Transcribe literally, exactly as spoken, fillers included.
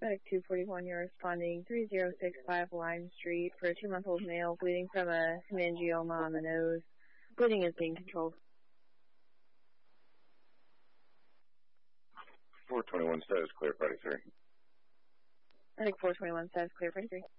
Medic two forty-one, you're responding three zero six five Lime Street for a two-month-old male bleeding from a hemangioma on the nose. Bleeding is being controlled. four twenty-one status clear, party three. Medic four twenty-one status clear, party three.